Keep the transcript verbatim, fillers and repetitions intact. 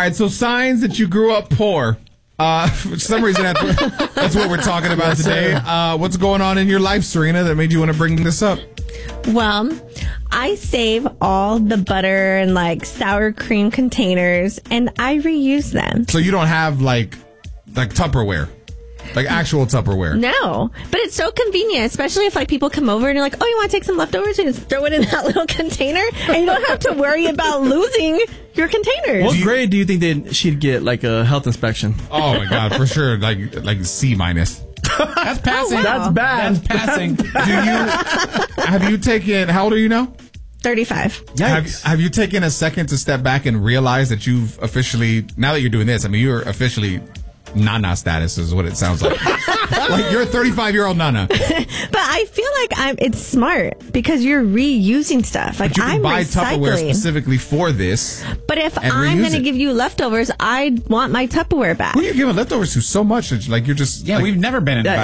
right, so signs that you grew up poor. Uh, for some reason, that's what, that's what we're talking about today. Uh, what's going on in your life, Serena, that made you want to bring this up? Well, I save all the butter and like sour cream containers, and I reuse them. So you don't have like like Tupperware, like actual Tupperware? No, but it's so convenient, especially if like people come over and you're like, "Oh, you want to take some leftovers?" and just throw it in that little container, and you don't have to worry about losing your containers. What grade do you think that she'd get, like a health inspection? Oh my God, for sure, like like C minus. That's passing. Oh, wow. That's bad. That's passing. Do you have you taken? How old are you now? thirty-five. Have, have you taken a second to step back and realize that you've officially, now that you're doing this, I mean, you're officially Nana status is what it sounds like. Like you're a thirty-five-year-old Nana. But I feel like I'm. It's smart because you're reusing stuff. Like But you can I'm buy Tupperware recycling. specifically for this. But if and I'm reuse going to it. give you leftovers, I want my Tupperware back. Who are you giving leftovers to so much that like you're just Yeah, like, we've never been in. Yeah,